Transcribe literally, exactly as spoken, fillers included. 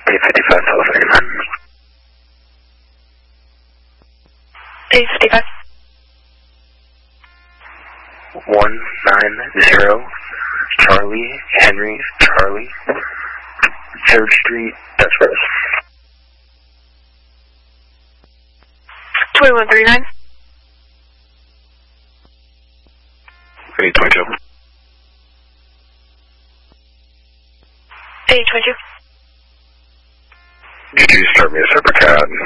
eight fifty-five, telephone man. eight fifty-five. one nine zero, Charlie, Henry, Charlie, third Street, Dutch Bros. twenty-one thirty-nine. eight twenty-two. eight twenty-two. Could you start me a separate cab?